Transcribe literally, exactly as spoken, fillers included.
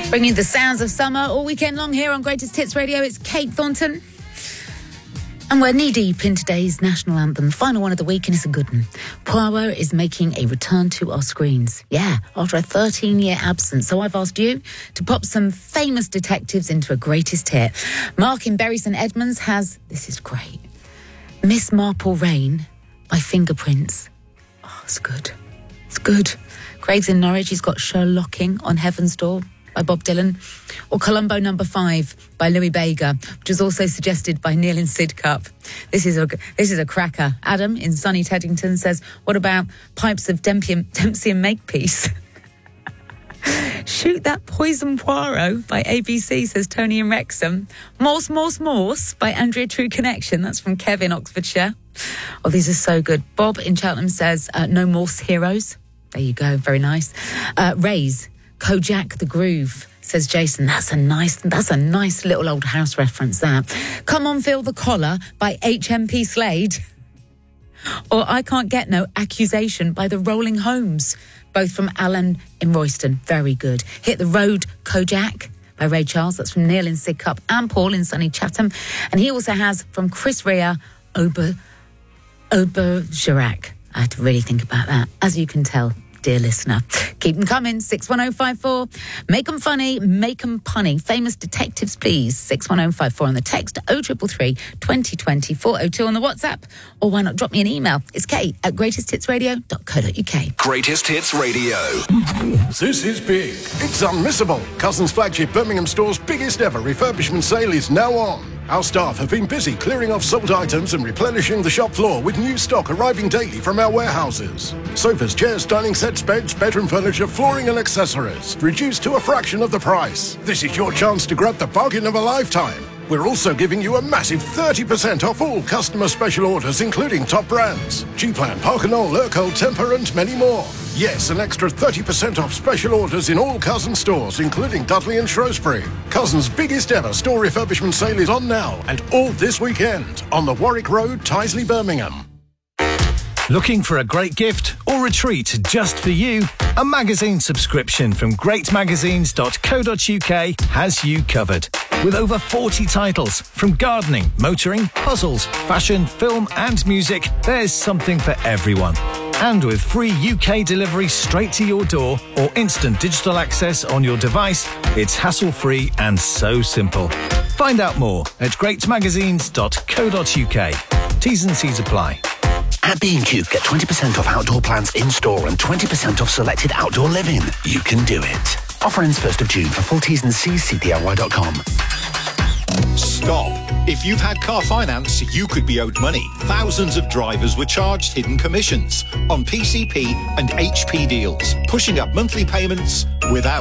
Bringing you the sounds of summer all weekend long here on Greatest Hits Radio. It's Kate Thornton. And we're knee-deep in today's national anthem. Final one of the week, and it's a good one. Poirot is making a return to our screens. Yeah, after a thirteen-year absence. So I've asked you to pop some famous detectives into a greatest hit. Mark in Bury St Edmunds has, this is great, Miss Marple Rain by Fingerprints. Oh, it's good. It's good. Craig's in Norwich. He's got Sherlocking on Heaven's Door by Bob Dylan, or Columbo Number Five by Louis Bega, which was also suggested by Neil in Sidcup. This is a this is a cracker. Adam in sunny Teddington says, "What about Pipes of Dempsey and, Dempsey and Makepeace?" Shoot That Poison Poirot by A B C, says Tony in Wrexham. Morse, Morse, Morse by Andrea True Connection. That's from Kev in Oxfordshire. Oh, these are so good. Bob in Cheltenham says, uh, No Morse Heroes. There you go. Very nice. Uh, Rays. Kojak the Groove, says Jason. That's a nice, that's a nice little old house reference, that. Come On Feel the Collar by H M P Slade. Or I Can't Get No Accusation by the Rolling Homes, both from Alan in Royston. Very good. Hit the Road, Kojak by Ray Charles. That's from Neil in Sidcup and Paul in sunny Chatham. And he also has from Chris Rea, Ober, Obergerac. I had to really think about that, as you can tell, dear listener. Keep them coming, six one oh five four. Make them funny, make them punny. Famous detectives, please. six one oh five four on the text, oh three three three, twenty twenty, four oh two on the WhatsApp. Or why not drop me an email? It's Kate at greatest hits radio dot co dot uk. Greatest Hits Radio. This is big. It's unmissable. Cousins flagship Birmingham store's biggest ever refurbishment sale is now on. Our staff have been busy clearing off sold items and replenishing the shop floor with new stock arriving daily from our warehouses. Sofas, chairs, dining sets, beds, bedroom furniture, flooring and accessories, reduced to a fraction of the price. This is your chance to grab the bargain of a lifetime. We're also giving you a massive thirty percent off all customer special orders, including top brands. G-Plan, Parkinol, Urkel, Temper and many more. Yes, an extra thirty percent off special orders in all Cousins stores, including Dudley and Shrewsbury. Cousins' biggest ever store refurbishment sale is on now and all this weekend on the Warwick Road, Tyseley, Birmingham. Looking for a great gift or a treat just for you? A magazine subscription from great magazines dot co dot uk has you covered. With over forty titles from gardening, motoring, puzzles, fashion, film and music, there's something for everyone. And with free U K delivery straight to your door or instant digital access on your device, it's hassle-free and so simple. Find out more at great magazines dot co dot uk. T's and C's apply. At B and Q, get twenty percent off outdoor plants in-store and twenty percent off selected outdoor living. You can do it. Offer ends first of June. For full T's and C's, see D I Y dot com. Stop. If you've had car finance, you could be owed money. Thousands of drivers were charged hidden commissions on P C P and H P deals, pushing up monthly payments without